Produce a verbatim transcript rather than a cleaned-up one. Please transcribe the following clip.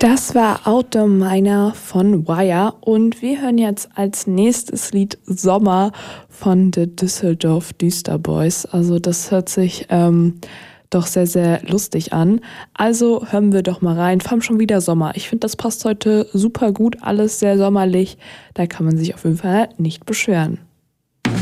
Das war Outdoor Miner von Wire und wir hören jetzt als nächstes Lied Sommer von The Düsseldorf Düsterboys. Also das hört sich ähm, doch sehr, sehr lustig an. Also hören wir doch mal rein. Wir haben schon wieder Sommer. Ich finde, das passt heute super gut. Alles sehr sommerlich. Da kann man sich auf jeden Fall nicht beschweren.